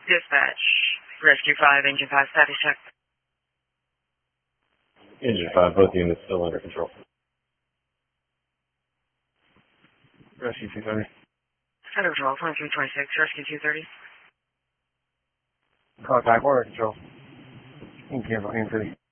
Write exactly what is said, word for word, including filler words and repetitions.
Dispatch, Rescue five, Engine five, status check. Engine five, both units still under control. Rescue two thirty. Under control, twenty-three twenty-six, Rescue two thirty. Contact, we're under control. In Kansas City.